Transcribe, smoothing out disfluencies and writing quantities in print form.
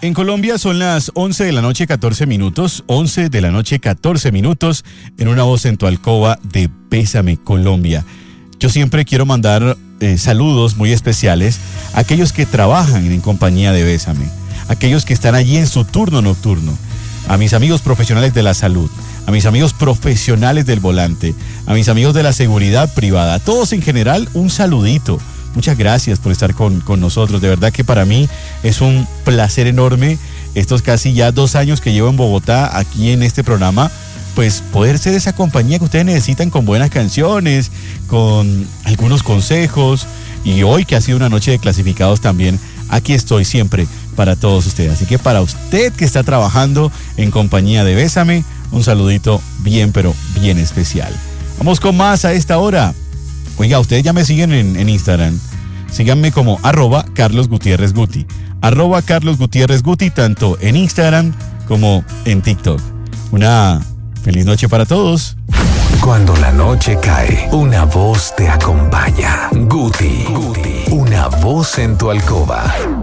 En Colombia son las 11 de la noche 14 minutos, 11 de la noche 14 minutos, en Una Voz en tu Alcoba de Bésame Colombia. Yo siempre quiero mandar saludos muy especiales a aquellos que trabajan en compañía de Bésame, aquellos que están allí en su turno nocturno, a mis amigos profesionales de la salud, a mis amigos profesionales del volante, a mis amigos de la seguridad privada, a todos en general un saludito. Muchas gracias por estar con nosotros. De verdad que para mí es un placer enorme estos casi ya 2 años que llevo en Bogotá aquí en este programa, pues poder ser esa compañía que ustedes necesitan con buenas canciones, con algunos consejos, y hoy que ha sido una noche de clasificados también, aquí estoy siempre para todos ustedes. Así que para usted que está trabajando en compañía de Bésame, un saludito bien pero bien especial. Vamos con más a esta hora. Oiga, ustedes ya me siguen en Instagram. Síganme como @CarlosGutiérrezGuti. @CarlosGutiérrezGuti, tanto en Instagram como en TikTok. Una feliz noche para todos. Cuando la noche cae, una voz te acompaña. Guti. Una voz en tu alcoba.